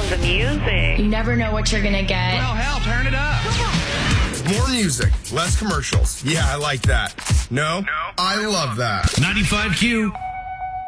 on the music. You never know what you're going to get. Well, hell, turn it up. More music, less commercials. Yeah, I like that. No? I love that. 95Q.